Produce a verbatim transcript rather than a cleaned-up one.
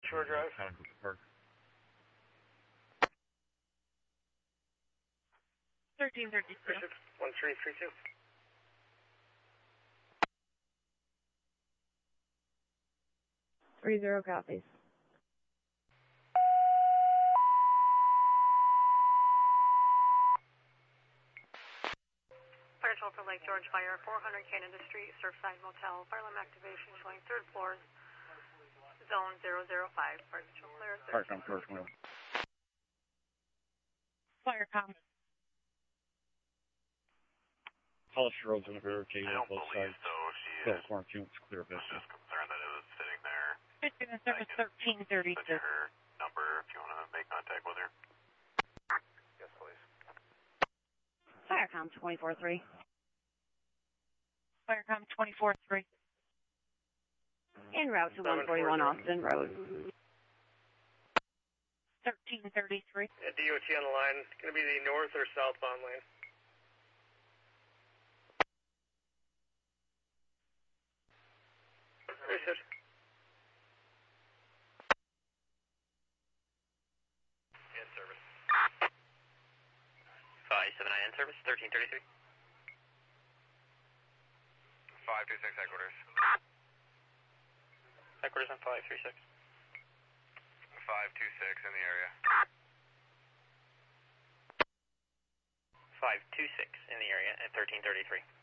Shore Drive. thirteen thirty-two. one three three two. Three zero copies. Fire control for Lake George Fire, four hundred Canada Street, Surfside Motel. Fire alarm activation showing third floor, zone zero zero five. Fire control clear. Fire com first one. Fire com. Polished roads in the barricade I on don't both believe sides. so. She Bill is quarantine, it's clear was vista. just concerned that it was sitting there. Fifteen and service thirteen Send thirty-two. you her number if you want to make contact with her. Yes, please. Firecom twenty-four three. Firecom twenty-four three. En route to one forty-one Austin Road. thirteen thirty-three. Yeah, D O T on the line. It's going to be the north or southbound lane. Understood. In service. five seven nine in service, thirteen thirty-three. five two six headquarters. Headquarters on five three six. five two six in the area. five two six in the area at thirteen thirty-three.